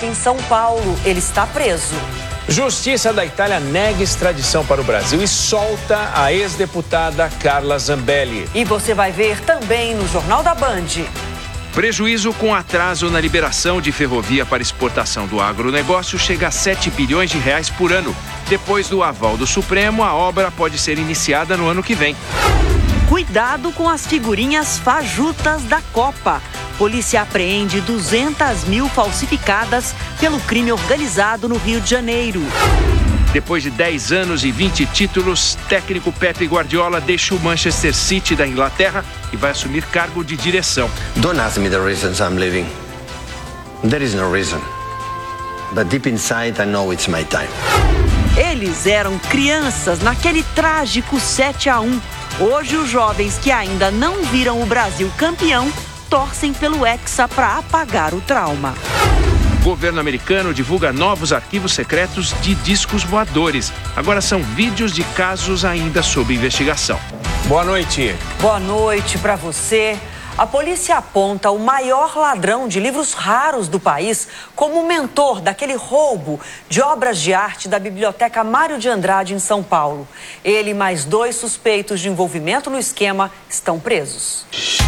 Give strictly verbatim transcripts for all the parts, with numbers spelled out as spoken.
Biblioteca em São Paulo. Ele está preso. Justiça da Itália nega extradição para o Brasil e solta a ex-deputada Carla Zambelli. E você vai ver também no Jornal da Band. Prejuízo com atraso na liberação de ferrovia para exportação do agronegócio chega a sete bilhões de reais por ano. Depois do aval do Supremo, a obra pode ser iniciada no ano que vem. Cuidado com as figurinhas fajutas da Copa. Polícia apreende duzentas mil falsificadas pelo crime organizado no Rio de Janeiro. Depois de dez anos e vinte títulos, técnico Pep Guardiola deixa o Manchester City da Inglaterra e vai assumir cargo de direção. Don't ask me the reasons I'm leaving. There is no reason. But deep inside I know it's my time. Eles eram crianças naquele trágico sete a um. Hoje os jovens que ainda não viram o Brasil campeão torcem pelo Hexa para apagar o trauma. O governo americano divulga novos arquivos secretos de discos voadores. Agora são vídeos de casos ainda sob investigação. Boa noite. Boa noite para você. A polícia aponta o maior ladrão de livros raros do país como mentor daquele roubo de obras de arte da Biblioteca Mário de Andrade, em São Paulo. Ele e mais dois suspeitos de envolvimento no esquema estão presos.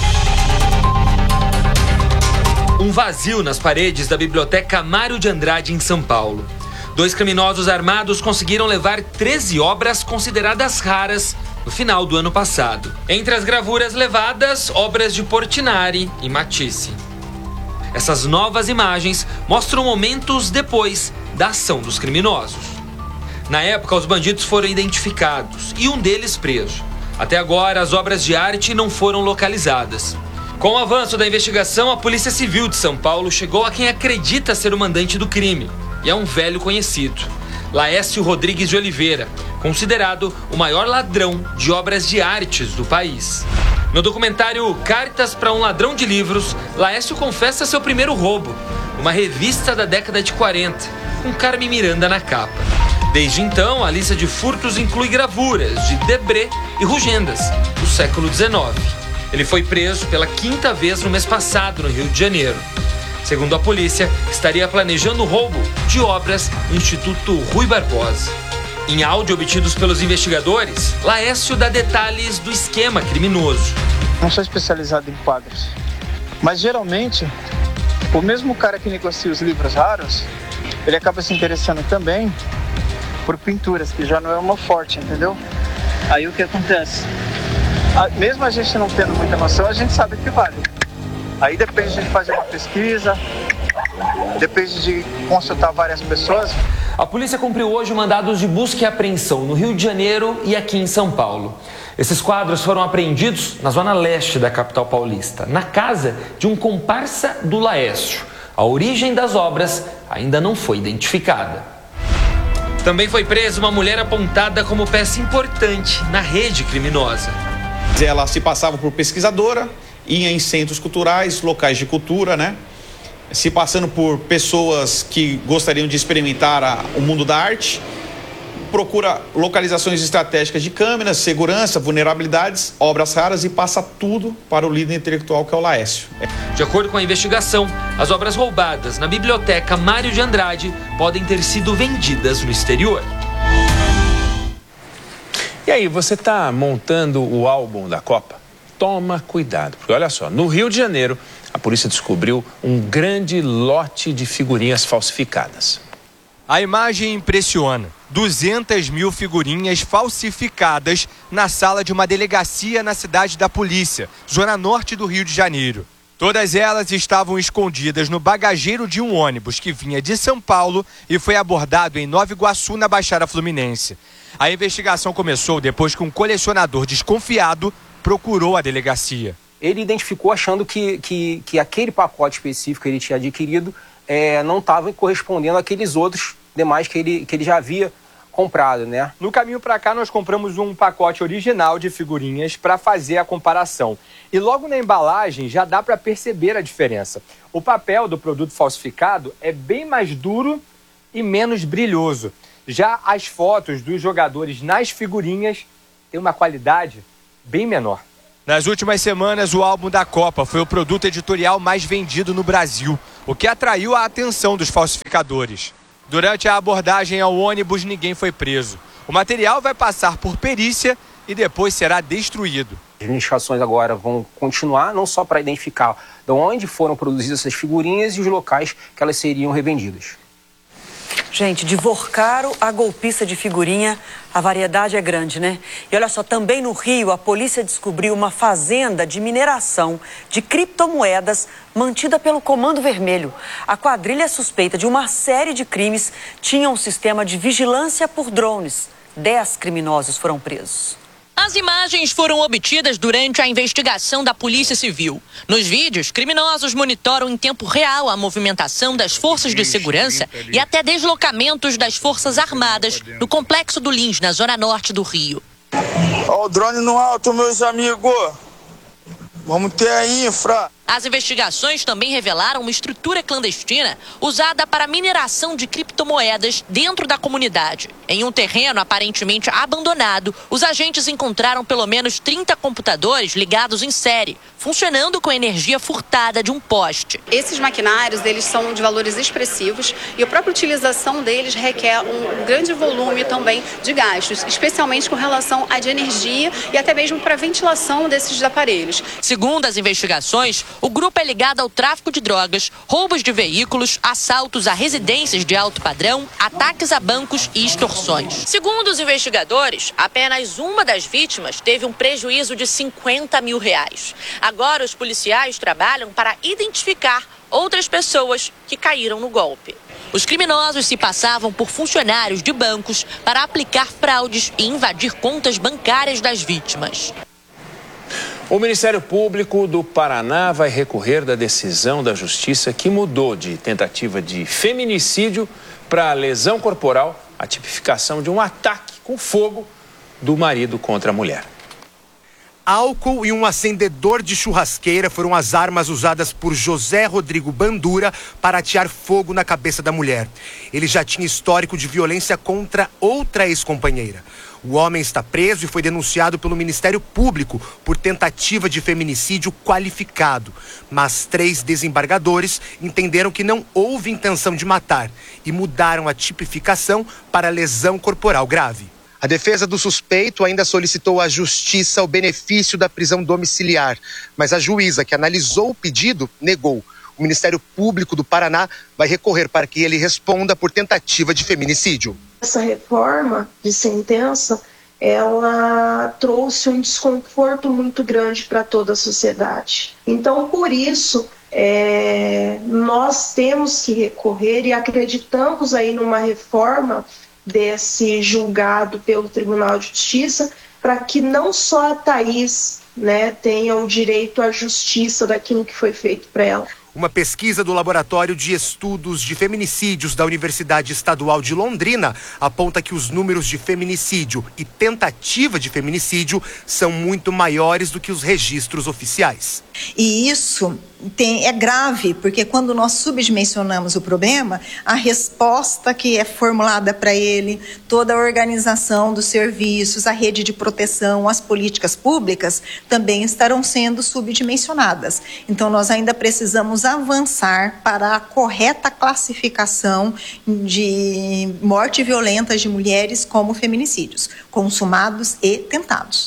Um vazio nas paredes da Biblioteca Mário de Andrade, em São Paulo. Dois criminosos armados conseguiram levar treze obras consideradas raras no final do ano passado. Entre as gravuras levadas, obras de Portinari e Matisse. Essas novas imagens mostram momentos depois da ação dos criminosos. Na época, os bandidos foram identificados e um deles preso. Até agora, as obras de arte não foram localizadas. Com o avanço da investigação, a Polícia Civil de São Paulo chegou a quem acredita ser o mandante do crime. E é um velho conhecido, Laércio Rodrigues de Oliveira, considerado o maior ladrão de obras de artes do país. No documentário Cartas para um Ladrão de Livros, Laércio confessa seu primeiro roubo, uma revista da década de quarenta, com Carmen Miranda na capa. Desde então, a lista de furtos inclui gravuras de Debré e Rugendas, do século dezenove. Ele foi preso pela quinta vez no mês passado, no Rio de Janeiro. Segundo a polícia, estaria planejando o roubo de obras do Instituto Rui Barbosa. Em áudio obtidos pelos investigadores, Laércio dá detalhes do esquema criminoso. Não sou especializado em quadros, mas geralmente o mesmo cara que negocia os livros raros, ele acaba se interessando também por pinturas, que já não é uma forte, entendeu? Aí o que acontece? Mesmo a gente não tendo muita noção, a gente sabe que vale. Aí depende de fazer uma pesquisa, depende de consultar várias pessoas. A polícia cumpriu hoje mandados de busca e apreensão no Rio de Janeiro e aqui em São Paulo. Esses quadros foram apreendidos na zona leste da capital paulista, na casa de um comparsa do Laércio. A origem das obras ainda não foi identificada. Também foi presa uma mulher apontada como peça importante na rede criminosa. Ela se passava por pesquisadora, ia em centros culturais, locais de cultura, né? Se passando por pessoas que gostariam de experimentar a, o mundo da arte, procura localizações estratégicas de câmeras, segurança, vulnerabilidades, obras raras e passa tudo para o líder intelectual, que é o Laércio. De acordo com a investigação, as obras roubadas na Biblioteca Mário de Andrade podem ter sido vendidas no exterior. E aí, você está montando o álbum da Copa? Toma cuidado, porque olha só, no Rio de Janeiro, a polícia descobriu um grande lote de figurinhas falsificadas. A imagem impressiona. duzentas mil figurinhas falsificadas na sala de uma delegacia na cidade da Polícia, zona norte do Rio de Janeiro. Todas elas estavam escondidas no bagageiro de um ônibus que vinha de São Paulo e foi abordado em Nova Iguaçu, na Baixada Fluminense. A investigação começou depois que um colecionador desconfiado procurou a delegacia. Ele identificou achando que, que, que aquele pacote específico que ele tinha adquirido é, não estava correspondendo àqueles outros demais que ele, que ele já havia comprado, né? No caminho para cá, nós compramos um pacote original de figurinhas para fazer a comparação. E logo na embalagem já dá para perceber a diferença. O papel do produto falsificado é bem mais duro e menos brilhoso. Já as fotos dos jogadores nas figurinhas têm uma qualidade bem menor. Nas últimas semanas, o álbum da Copa foi o produto editorial mais vendido no Brasil. o que atraiu a atenção dos falsificadores. Durante a abordagem ao ônibus, ninguém foi preso. O material vai passar por perícia e depois será destruído. As investigações agora vão continuar, não só para identificar de onde foram produzidas essas figurinhas e os locais que elas seriam revendidas. Gente, de Vorcaro a golpista de figurinha, a variedade é grande, né? E olha só, também no Rio, a polícia descobriu uma fazenda de mineração de criptomoedas mantida pelo Comando Vermelho. A quadrilha suspeita de uma série de crimes tinha um sistema de vigilância por drones. Dez criminosos foram presos. As imagens foram obtidas durante a investigação da Polícia Civil. Nos vídeos, criminosos monitoram em tempo real a movimentação das forças de segurança e até deslocamentos das Forças Armadas no Complexo do Lins, na zona norte do Rio. Ó, o drone no alto, meus amigos. Vamos ter a infra. As investigações também revelaram uma estrutura clandestina usada para mineração de criptomoedas dentro da comunidade. Em um terreno aparentemente abandonado, os agentes encontraram pelo menos trinta computadores ligados em série, funcionando com energia furtada de um poste. Esses maquinários, eles são de valores expressivos e a própria utilização deles requer um grande volume também de gastos, especialmente com relação à de energia e até mesmo para a ventilação desses aparelhos. Segundo as investigações, o grupo é ligado ao tráfico de drogas, roubos de veículos, assaltos a residências de alto padrão, ataques a bancos e extorsões. Segundo os investigadores, apenas uma das vítimas teve um prejuízo de cinquenta mil reais. Agora os policiais trabalham para identificar outras pessoas que caíram no golpe. Os criminosos se passavam por funcionários de bancos para aplicar fraudes e invadir contas bancárias das vítimas. O Ministério Público do Paraná vai recorrer da decisão da Justiça que mudou de tentativa de feminicídio para lesão corporal, a tipificação de um ataque com fogo do marido contra a mulher. Álcool e um acendedor de churrasqueira foram as armas usadas por José Rodrigo Bandura para atear fogo na cabeça da mulher. Ele já tinha histórico de violência contra outra ex-companheira. O homem está preso e foi denunciado pelo Ministério Público por tentativa de feminicídio qualificado. Mas três desembargadores entenderam que não houve intenção de matar e mudaram a tipificação para lesão corporal grave. A defesa do suspeito ainda solicitou à Justiça o benefício da prisão domiciliar, mas a juíza que analisou o pedido negou. O Ministério Público do Paraná vai recorrer para que ele responda por tentativa de feminicídio. Essa reforma de sentença, ela trouxe um desconforto muito grande para toda a sociedade. Então, por isso, é, nós temos que recorrer e acreditamos aí numa reforma desse julgado pelo Tribunal de Justiça, para que não só a Thaís, né, tenha o direito à justiça daquilo que foi feito para ela. Uma pesquisa do Laboratório de Estudos de Feminicídios da Universidade Estadual de Londrina aponta que os números de feminicídio e tentativa de feminicídio são muito maiores do que os registros oficiais. E isso tem, é grave, porque quando nós subdimensionamos o problema, a resposta que é formulada para ele, toda a organização dos serviços, a rede de proteção, as políticas públicas, também estarão sendo subdimensionadas. Então, nós ainda precisamos avançar para a correta classificação de morte violenta de mulheres como feminicídios, consumados e tentados.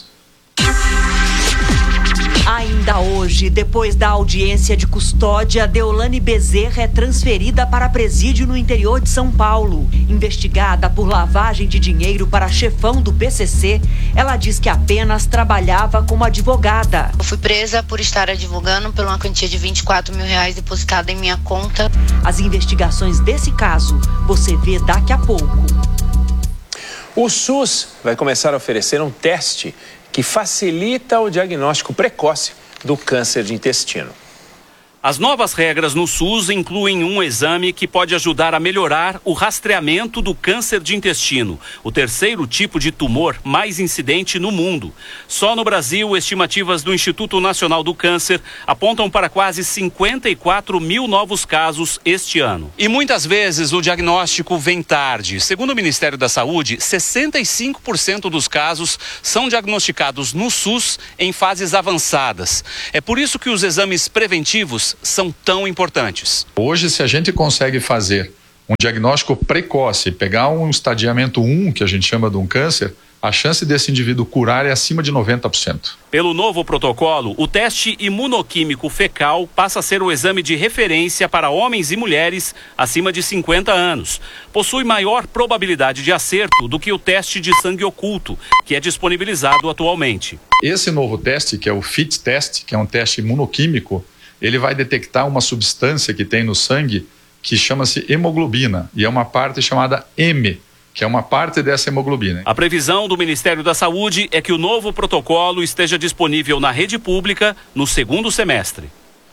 Ainda hoje, depois da audiência de custódia, Deolane Bezerra é transferida para presídio no interior de São Paulo. Investigada por lavagem de dinheiro para chefão do P C C, ela diz que apenas trabalhava como advogada. Eu fui presa por estar advogando por uma quantia de vinte e quatro mil reais depositada em minha conta. As investigações desse caso você vê daqui a pouco. O SUS vai começar a oferecer um teste que facilita o diagnóstico precoce do câncer de intestino. As novas regras no SUS incluem um exame que pode ajudar a melhorar o rastreamento do câncer de intestino, o terceiro tipo de tumor mais incidente no mundo. Só no Brasil, estimativas do Instituto Nacional do Câncer apontam para quase cinquenta e quatro mil novos casos este ano. E muitas vezes o diagnóstico vem tarde. Segundo o Ministério da Saúde, sessenta e cinco por cento dos casos são diagnosticados no SUS em fases avançadas. É por isso que os exames preventivos câncer são tão importantes. Hoje, se a gente consegue fazer um diagnóstico precoce, pegar um estadiamento um, que a gente chama de um câncer, a chance desse indivíduo curar é acima de noventa por cento. Pelo novo protocolo, o teste imunoquímico fecal passa a ser o exame de referência para homens e mulheres acima de cinquenta anos. Possui maior probabilidade de acerto do que o teste de sangue oculto, que é disponibilizado atualmente. Esse novo teste, que é o F I T teste, que é um teste imunoquímico, ele vai detectar uma substância que tem no sangue que chama-se hemoglobina, e é uma parte chamada M, que é uma parte dessa hemoglobina. A previsão do Ministério da Saúde é que o novo protocolo esteja disponível na rede pública no segundo semestre.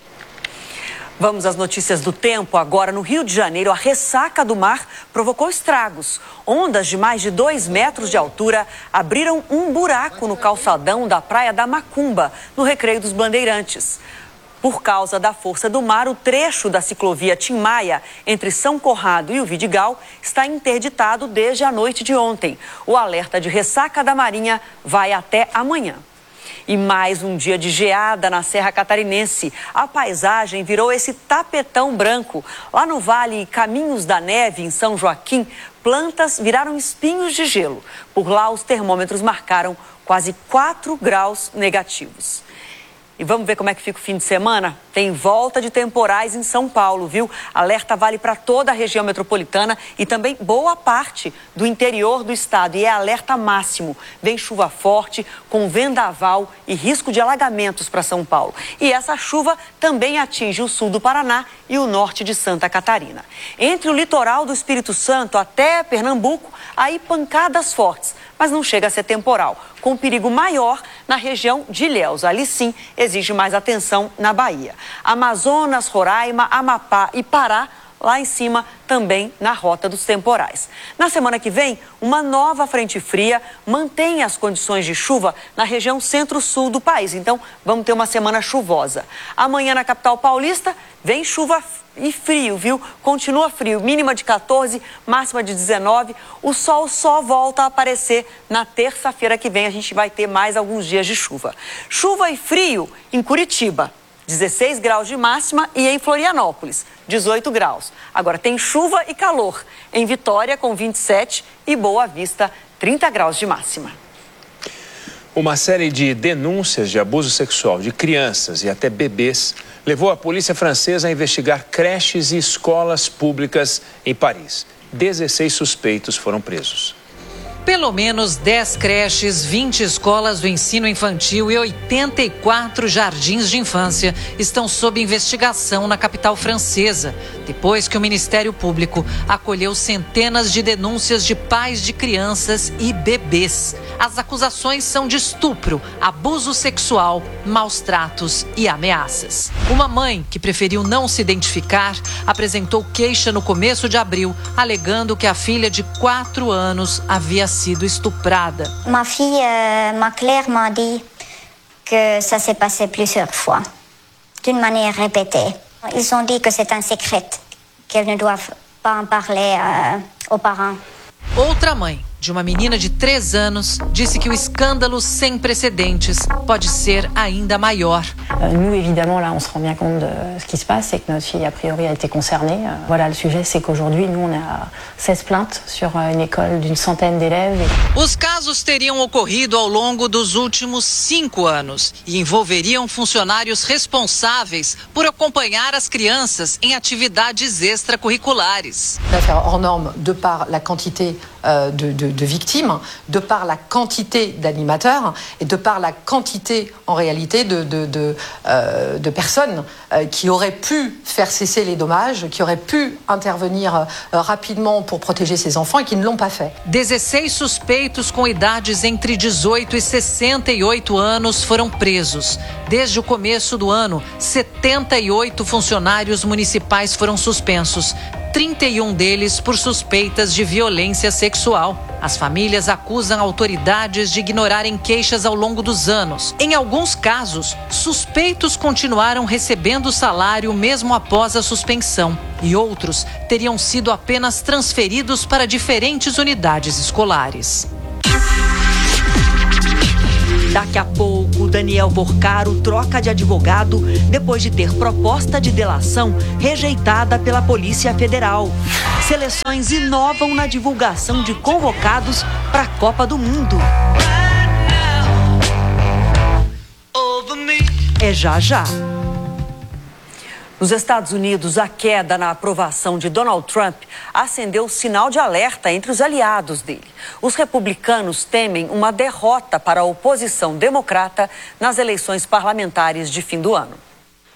Vamos às notícias do tempo. Agora, no Rio de Janeiro, a ressaca do mar provocou estragos. Ondas de mais de dois metros de altura abriram um buraco no calçadão da Praia da Macumba, no Recreio dos Bandeirantes. Por causa da força do mar, o trecho da ciclovia Tim Maia, entre São Conrado e o Vidigal, está interditado desde a noite de ontem. O alerta de ressaca da Marinha vai até amanhã. E mais um dia de geada na Serra Catarinense. A paisagem virou esse tapetão branco. Lá no Vale Caminhos da Neve, em São Joaquim, plantas viraram espinhos de gelo. Por lá, os termômetros marcaram quase quatro graus negativos. E vamos ver como é que fica o fim de semana? Tem volta de temporais em São Paulo, viu? Alerta vale para toda a região metropolitana e também boa parte do interior do estado. E é alerta máximo. Vem chuva forte, com vendaval e risco de alagamentos para São Paulo. E essa chuva também atinge o sul do Paraná e o norte de Santa Catarina. Entre o litoral do Espírito Santo até Pernambuco, aí pancadas fortes, mas não chega a ser temporal, com perigo maior na região de Ilhéus. Ali sim exige mais atenção na Bahia. Amazonas, Roraima, Amapá e Pará, lá em cima também na rota dos temporais. Na semana que vem, uma nova frente fria mantém as condições de chuva na região centro-sul do país. Então, vamos ter uma semana chuvosa. Amanhã na capital paulista, vem chuva e frio, viu? Continua frio, mínima de quatorze, máxima de dezenove. O sol só volta a aparecer na terça-feira que vem. A gente vai ter mais alguns dias de chuva. Chuva e frio em Curitiba, dezesseis graus de máxima, e em Florianópolis, dezoito graus. Agora tem chuva e calor em Vitória, com vinte e sete, e Boa Vista, trinta graus de máxima. Uma série de denúncias de abuso sexual de crianças e até bebês levou a polícia francesa a investigar creches e escolas públicas em Paris. dezesseis suspeitos foram presos. Pelo menos dez creches, vinte escolas do ensino infantil e oitenta e quatro jardins de infância estão sob investigação na capital francesa, depois que o Ministério Público acolheu centenas de denúncias de pais de crianças e bebês. As acusações são de estupro, abuso sexual, maus tratos e ameaças. Uma mãe, que preferiu não se identificar, apresentou queixa no começo de abril, alegando que a filha de quatro anos havia sido estuprada. Ma fille euh, m'a clairement dit que ça s'est passé plusieurs fois, d'une manière répétée. Ils ont dit que c'est un secret, qu'elles ne doivent pas en parler euh, aux parents. Outra mãe, de uma menina de três anos, disse que o escândalo sem precedentes pode ser ainda maior. Nous, évidemment, là, on se rend bien compte de ce qui se passe, c'est que notre fille, a priori, a été concernée. Voilà, le sujet, c'est qu'aujourd'hui, nous, on a seize plaintes sur une école d'une centaine d'élèves. Os casos teriam ocorrido ao longo dos últimos cinco anos e envolveriam funcionários responsáveis por acompanhar as crianças em atividades extracurriculares. L'affaire hors norme de par la quantité euh, de, de, de victimes, de par la quantité d'animateurs et de par la quantité, en réalité, de, de, de, euh, de personnes euh, qui auraient pu faire cesser les dommages, qui auraient pu intervenir euh, rapidement pour protéger ces enfants et qui ne l'ont pas fait. dezesseis suspeitos com idades entre dezoito e sessenta e oito anos foram presos. Desde o começo do ano, setenta e oito funcionários municipais foram suspensos, trinta e um deles por suspeitas de violência sexual. As famílias acusam autoridades de ignorarem queixas ao longo dos anos. Em alguns casos, suspeitos continuaram recebendo salário mesmo após a suspensão, e outros teriam sido apenas transferidos para diferentes unidades escolares. Daqui a pouco, Daniel Porcaro troca de advogado depois de ter proposta de delação rejeitada pela Polícia Federal. Seleções inovam na divulgação de convocados para a Copa do Mundo. É já já. Nos Estados Unidos, a queda na aprovação de Donald Trump acendeu sinal de alerta entre os aliados dele. Os republicanos temem uma derrota para a oposição democrata nas eleições parlamentares de fim do ano.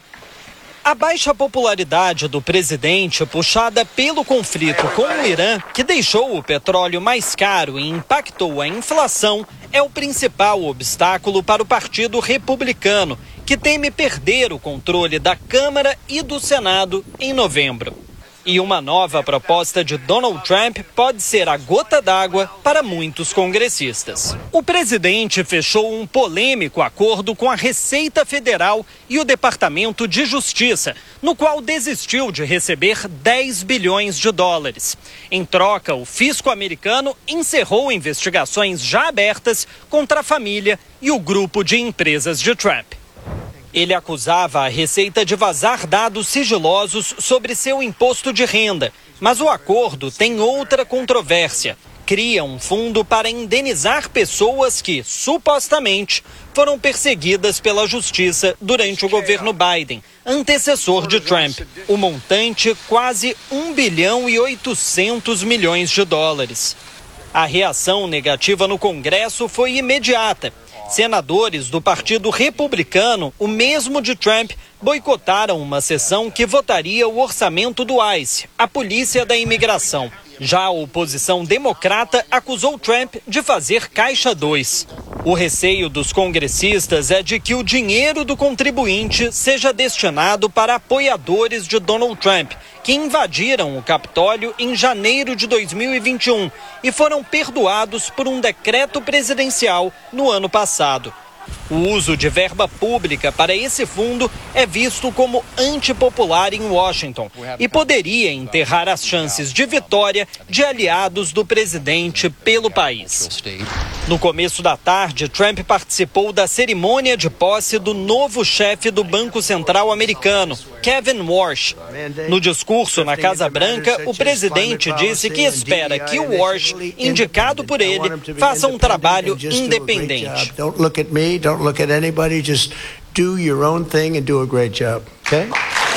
A baixa popularidade do presidente, puxada pelo conflito com o Irã, que deixou o petróleo mais caro e impactou a inflação, é o principal obstáculo para o Partido Republicano, que teme perder o controle da Câmara e do Senado em novembro. E uma nova proposta de Donald Trump pode ser a gota d'água para muitos congressistas. O presidente fechou um polêmico acordo com a Receita Federal e o Departamento de Justiça, no qual desistiu de receber dez bilhões de dólares. Em troca, o fisco americano encerrou investigações já abertas contra a família e o grupo de empresas de Trump. Ele acusava a Receita de vazar dados sigilosos sobre seu imposto de renda, mas o acordo tem outra controvérsia. Cria um fundo para indenizar pessoas que, supostamente, foram perseguidas pela justiça durante o governo Biden, antecessor de Trump. O montante, quase um bilhão e oitocentos milhões de dólares. A reação negativa no Congresso foi imediata. Senadores do Partido Republicano, o mesmo de Trump, boicotaram uma sessão que votaria o orçamento do ICE, a Polícia da Imigração. Já a oposição democrata acusou Trump de fazer caixa dois. O receio dos congressistas é de que o dinheiro do contribuinte seja destinado para apoiadores de Donald Trump, que invadiram o Capitólio em janeiro de dois mil e vinte e um e foram perdoados por um decreto presidencial no ano passado. O uso de verba pública para esse fundo é visto como antipopular em Washington e poderia enterrar as chances de vitória de aliados do presidente pelo país. No começo da tarde, Trump participou da cerimônia de posse do novo chefe do Banco Central americano, Kevin Warsh. No discurso na Casa Branca, o presidente disse que espera que o Warsh, indicado por ele, faça um trabalho independente. Don't look at anybody, just do your own thing and do a great job, okay?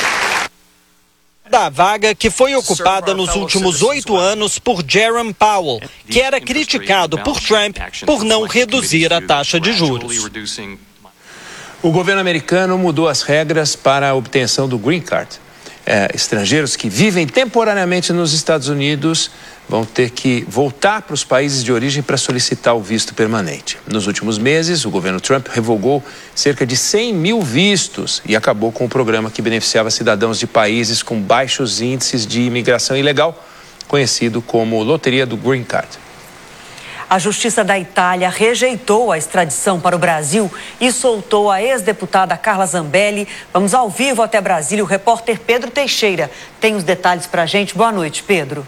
Da vaga que foi ocupada nos últimos oito anos por Jerome Powell, que era criticado por Trump por não reduzir a taxa de juros. O governo americano mudou as regras para a obtenção do Green Card. É, estrangeiros que vivem temporariamente nos Estados Unidos vão ter que voltar para os países de origem para solicitar o visto permanente. Nos últimos meses, o governo Trump revogou cerca de cem mil vistos e acabou com o programa que beneficiava cidadãos de países com baixos índices de imigração ilegal, conhecido como Loteria do Green Card. A Justiça da Itália rejeitou a extradição para o Brasil e soltou a ex-deputada Carla Zambelli. Vamos ao vivo até Brasília. O repórter Pedro Teixeira tem os detalhes para a gente. Boa noite, Pedro.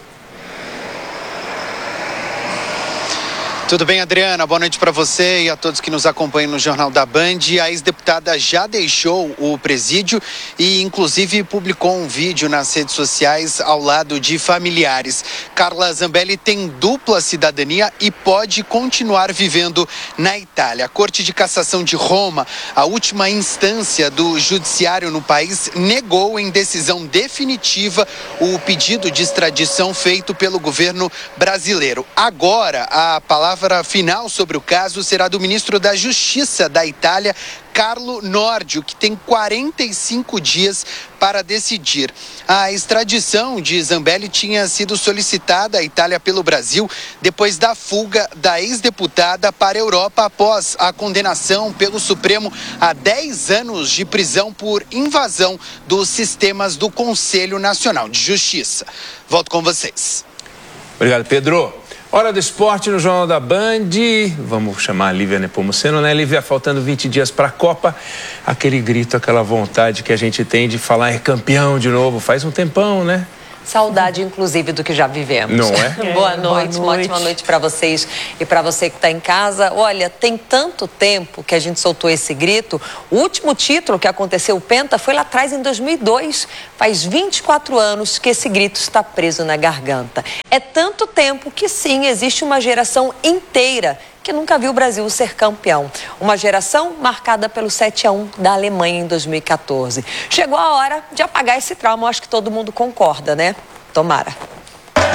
Tudo bem, Adriana? Boa noite para você e a todos que nos acompanham no Jornal da Band. A ex-deputada já deixou o presídio e, inclusive, publicou um vídeo nas redes sociais ao lado de familiares. Carla Zambelli tem dupla cidadania e pode continuar vivendo na Itália. A Corte de Cassação de Roma, a última instância do judiciário no país, negou em decisão definitiva o pedido de extradição feito pelo governo brasileiro. Agora, a palavra A palavra final sobre o caso será do ministro da Justiça da Itália, Carlo Nordio, que tem quarenta e cinco dias para decidir. A extradição de Zambelli tinha sido solicitada à Itália pelo Brasil depois da fuga da ex-deputada para a Europa após a condenação pelo Supremo a dez anos de prisão por invasão dos sistemas do Conselho Nacional de Justiça. Volto com vocês. Obrigado, Pedro. Hora do esporte no Jornal da Band. Vamos chamar a Lívia Nepomuceno, né, Lívia? Faltando vinte dias para a Copa. Aquele grito, aquela vontade que a gente tem de falar é campeão de novo. Faz um tempão, né? Saudade, inclusive, do que já vivemos. Não é? É, boa noite, boa uma noite. ótima noite para vocês e para você que está em casa. Olha, tem tanto tempo que a gente soltou esse grito. O último título que aconteceu, o Penta, foi lá atrás em dois mil e dois. Faz vinte e quatro anos que esse grito está preso na garganta. É tanto tempo que, sim, existe uma geração inteira que nunca viu o Brasil ser campeão. Uma geração marcada pelo sete a um da Alemanha em dois mil e quatorze. Chegou a hora de apagar esse trauma, eu acho que todo mundo concorda, né? Tomara.